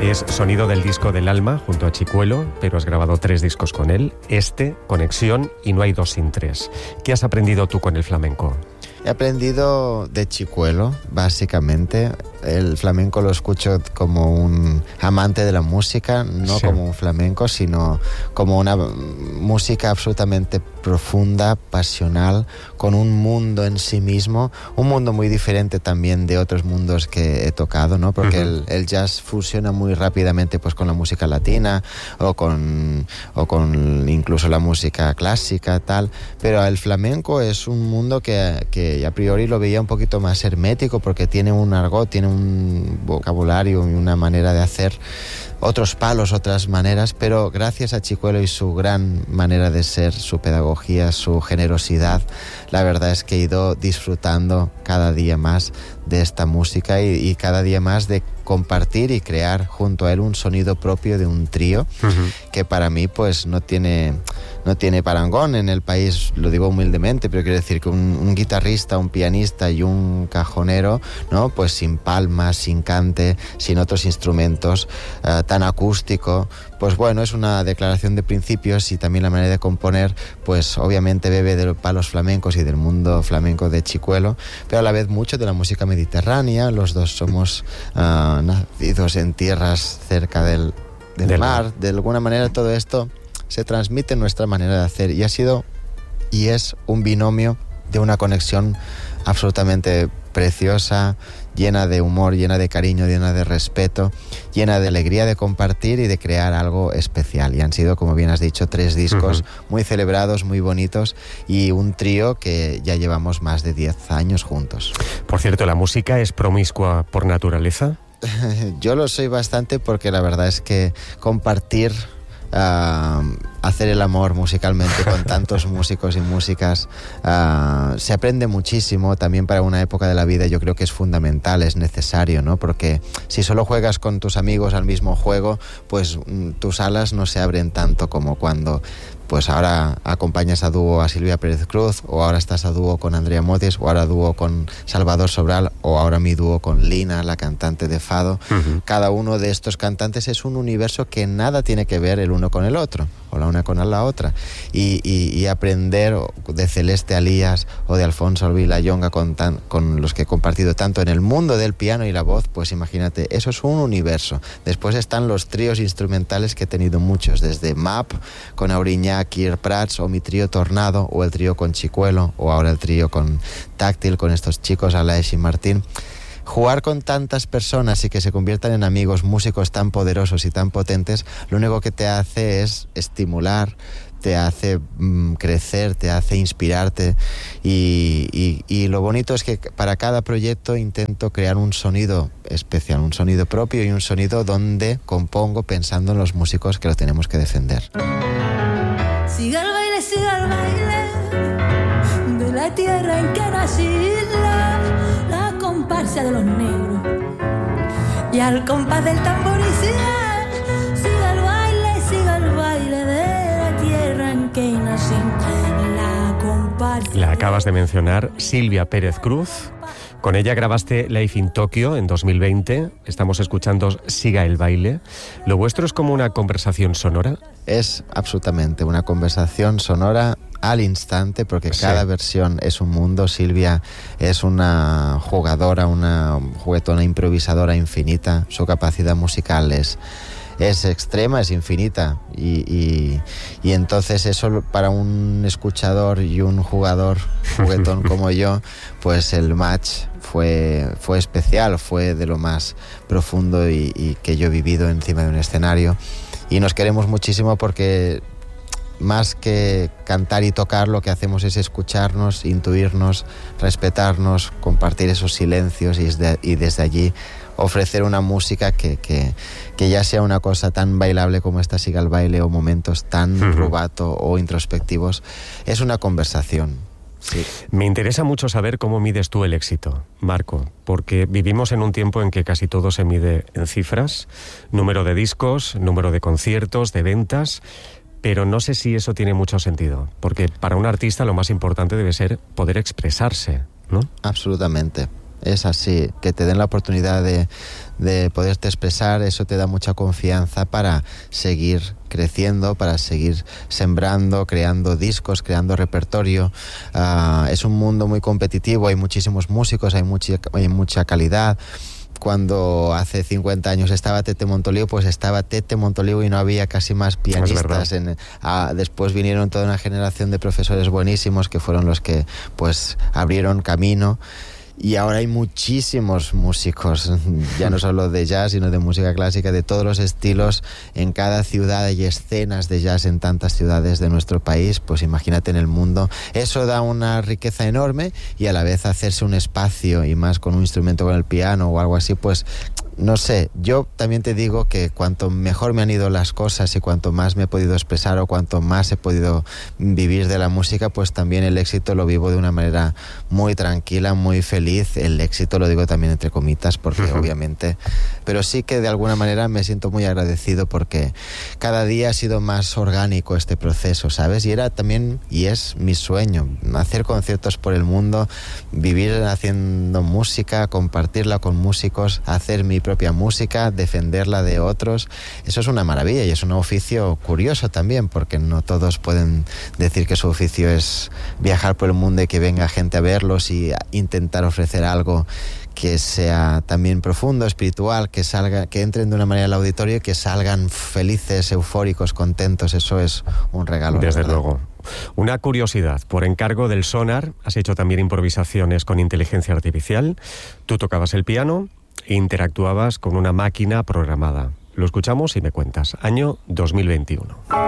Es sonido del disco del alma junto a Chicuelo, pero has grabado 3 discos con él. Conexión y No hay dos sin tres. ¿Qué has aprendido tú con el flamenco? He aprendido de Chicuelo, básicamente. El flamenco lo escucho como un amante de la música, no como un flamenco, sino como una música absolutamente profunda, pasional, con un mundo en sí mismo, un mundo muy diferente también de otros mundos que he tocado, ¿no? Porque el jazz fusiona muy rápidamente pues con la música latina o con incluso la música clásica, tal, pero el flamenco es un mundo que a priori lo veía un poquito más hermético porque tiene un argot, tiene un vocabulario y una manera de hacer, otros palos, otras maneras, pero gracias a Chicuelo y su gran manera de ser, su pedagogía, su generosidad, la verdad es que he ido disfrutando cada día más de esta música y cada día más de compartir y crear junto a él un sonido propio de un trío que para mí pues no tiene parangón en el país, lo digo humildemente, pero quiero decir que un guitarrista, un pianista y un cajonero, ¿no? Pues sin palmas, sin cante, sin otros instrumentos, tan acústico, pues bueno, es una declaración de principios y también la manera de componer, pues obviamente bebe de los palos flamencos y del mundo flamenco de Chicuelo, pero a la vez mucho de la música mediterránea. Los dos somos nacidos en tierras cerca del mar. De alguna manera todo esto se transmite en nuestra manera de hacer y ha sido y es un binomio de una conexión absolutamente preciosa, llena de humor, llena de cariño, llena de respeto, llena de alegría de compartir y de crear algo especial. Y han sido, como bien has dicho, 3 discos muy celebrados, muy bonitos y un trío que ya llevamos más de 10 años juntos. Por cierto, ¿la música es promiscua por naturaleza? Yo lo soy bastante porque la verdad es que compartir, hacer el amor musicalmente con tantos músicos y músicas, se aprende muchísimo. También para una época de la vida yo creo que es fundamental, es necesario, ¿no? Porque si solo juegas con tus amigos al mismo juego, pues tus alas no se abren tanto como cuando pues ahora acompañas a dúo a Silvia Pérez Cruz, o ahora estás a dúo con Andrea Motis, o ahora dúo con Salvador Sobral, o ahora mi dúo con Lina, la cantante de Fado. Cada uno de estos cantantes es un universo que nada tiene que ver el uno con el otro, o la una con la otra. Y aprender de Celeste Alías o de Alfonso Alvila Yonga con los que he compartido tanto en el mundo del piano y la voz, pues imagínate, eso es un universo. Después están los tríos instrumentales que he tenido muchos, desde MAP con Auriñá, Kier Prats, o mi trío Tornado, o el trío con Chicuelo, o ahora el trío con Táctil, con estos chicos Alaes y Martín. Jugar con tantas personas y que se conviertan en amigos, músicos tan poderosos y tan potentes, lo único que te hace es estimular, te hace crecer, te hace inspirarte y lo bonito es que para cada proyecto intento crear un sonido especial, un sonido propio y un sonido donde compongo pensando en los músicos que lo tenemos que defender. Siga el baile de la tierra en que nací, la comparsa de los negros, y al compás del tambor siga el baile de la tierra en que nací, la comparsa. La acabas de mencionar, Silvia Pérez Cruz. Con ella grabaste Live in Tokyo en 2020. Estamos escuchando Siga el baile. ¿Lo vuestro es como una conversación sonora? Es absolutamente una conversación sonora al instante, porque cada versión es un mundo. Silvia es una jugadora, una juguetona improvisadora infinita. Su capacidad musical es extrema, es infinita y entonces eso para un escuchador y un jugador juguetón como yo, pues el match fue especial, fue de lo más profundo y que yo he vivido encima de un escenario, y nos queremos muchísimo porque más que cantar y tocar, lo que hacemos es escucharnos, intuirnos, respetarnos, compartir esos silencios y desde allí ofrecer una música que ya sea una cosa tan bailable como esta Siga el baile, o momentos tan rubato o introspectivos. Es una conversación. Sí. Me interesa mucho saber cómo mides tú el éxito, Marco, porque vivimos en un tiempo en que casi todo se mide en cifras, número de discos, número de conciertos, de ventas, pero no sé si eso tiene mucho sentido, porque para un artista lo más importante debe ser poder expresarse, ¿no? Absolutamente. es así, que te den la oportunidad de poderte expresar, eso te da mucha confianza para seguir creciendo, para seguir sembrando, creando discos, creando repertorio. Es un mundo muy competitivo, hay muchísimos músicos, hay mucha calidad. Cuando hace 50 años estaba Tete Montoliu, pues estaba Tete Montoliu y no había casi más pianistas. Después vinieron toda una generación de profesores buenísimos que fueron los que pues abrieron camino. Y ahora hay muchísimos músicos, ya no solo de jazz, sino de música clásica, de todos los estilos. En cada ciudad hay escenas de jazz en tantas ciudades de nuestro país, pues imagínate en el mundo. Eso da una riqueza enorme y a la vez hacerse un espacio, y más con un instrumento, con el piano o algo así, pues no sé, yo también te digo que cuanto mejor me han ido las cosas y cuanto más me he podido expresar o cuanto más he podido vivir de la música, pues también el éxito lo vivo de una manera muy tranquila, muy feliz. El éxito lo digo también entre comitas porque obviamente, pero sí que de alguna manera me siento muy agradecido porque cada día ha sido más orgánico este proceso, ¿sabes? Y era también, y es mi sueño, hacer conciertos por el mundo, vivir haciendo música, compartirla con músicos, hacer mi propia música, defenderla de otros. Eso es una maravilla y es un oficio curioso también, porque no todos pueden decir que su oficio es viajar por el mundo y que venga gente a verlos y intentar ofrecer algo que sea también profundo, espiritual, que entren de una manera al auditorio y que salgan felices, eufóricos, contentos. Eso es un regalo. Desde luego. Una curiosidad, por encargo del Sonar, has hecho también improvisaciones con inteligencia artificial. Tú tocabas el piano e interactuabas con una máquina programada. Lo escuchamos y me cuentas. Año 2021.